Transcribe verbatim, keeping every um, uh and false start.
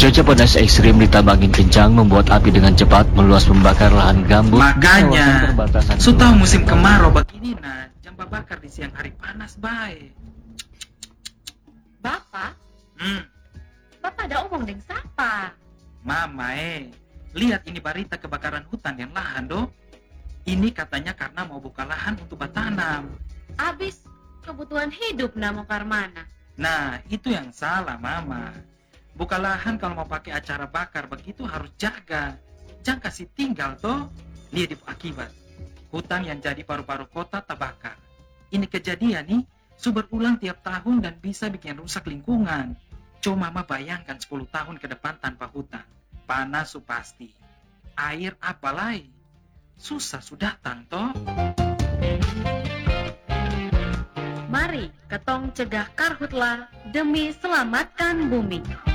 Cuaca panas ekstrim ditambah angin kencang membuat api dengan cepat meluas membakar lahan gambut. Makanya, so tahu musim kemarau begini nah, jambak bakar di siang hari panas baik. Bapak? Hmm, Bapak ada omong dengan siapa? mama eh, lihat ini berita kebakaran hutan dan lahan doh. Ini katanya karena mau buka lahan untuk bertanam. Abis kebutuhan hidup namo karmana. Nah, itu yang salah mama. Buka lahan kalau mau pakai acara bakar begitu harus jaga. Jangan kasih tinggal toh. Lihat di akibat. Hutan yang jadi paru-paru kota terbakar. Ini kejadian nih, su berulang tiap tahun dan bisa bikin rusak lingkungan. Coba mama bayangkan sepuluh tahun ke depan tanpa hutan. Panas su pasti. Air apa lagi? Susah sudah datang toh. Mari ketong cegah karhutla demi selamatkan bumi.